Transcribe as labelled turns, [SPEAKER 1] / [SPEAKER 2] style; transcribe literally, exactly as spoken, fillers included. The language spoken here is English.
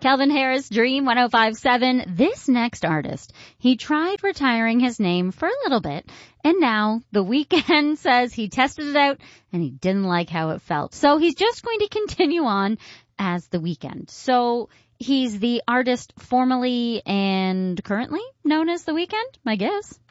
[SPEAKER 1] Calvin Harris, Dream one oh five point seven. This next artist, he tried retiring his name for a little bit, and now The Weeknd says he tested it out and he didn't like how it felt. So he's just going to continue on as The Weeknd. So he's the artist formerly and currently known as The Weeknd, I guess.